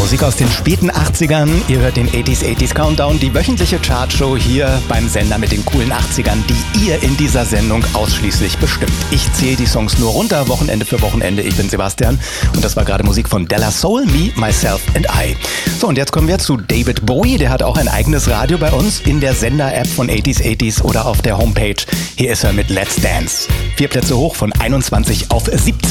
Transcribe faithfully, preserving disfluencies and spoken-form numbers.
Musik aus den späten achtzigern. Ihr hört den achtziger achtziger Countdown, die wöchentliche Chartshow hier beim Sender mit den coolen achtzigern, die ihr in dieser Sendung ausschließlich bestimmt. Ich zähle die Songs nur runter, Wochenende für Wochenende. Ich bin Sebastian und das war gerade Musik von Della Soul, Me, Myself and I. So, und jetzt kommen wir zu David Bowie. Der hat auch ein eigenes Radio bei uns in der Sender-App von achtziger achtziger oder auf der Homepage. Hier ist er mit Let's Dance. Vier Plätze hoch von einundzwanzig auf siebzehn.